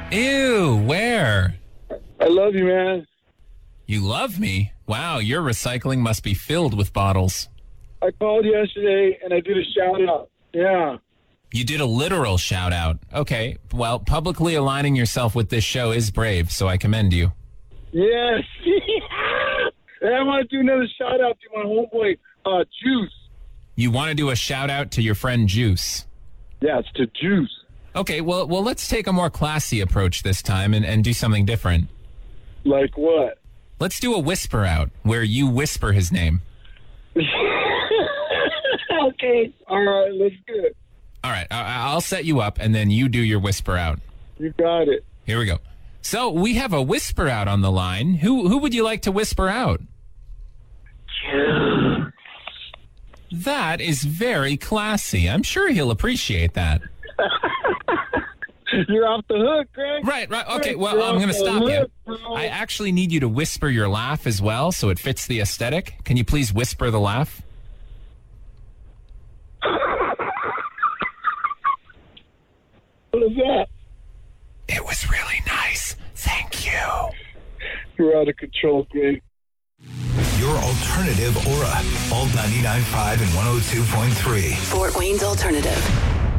Ew, where? I love you, man. You love me? Wow, your recycling must be filled with bottles. I called yesterday and I did a shout out. Yeah. You did a literal shout out. Okay, well, publicly aligning yourself with this show is brave, so I commend you. Yes. And I want to do another shout out to my homeboy, Juice. You want to do a shout out to your friend Juice? Yeah, it's to Juice. Okay, well, let's take a more classy approach this time and do something different. Like what? Let's do a whisper out where you whisper his name. Okay. All right, let's do it. All right, I'll set you up, and then you do your whisper out. You got it. Here we go. So we have a whisper out on the line. Who would you like to whisper out? That is very classy. I'm sure he'll appreciate that. You're off the hook, Greg. Right. Okay, well, I'm going to stop you. I actually need you to whisper your laugh as well so it fits the aesthetic. Can you please whisper the laugh? What is that? It was really nice. Thank you. You're out of control, Greg. Your alternative Aura. Alt 99.5 and 102.3. Fort Wayne's Alternative.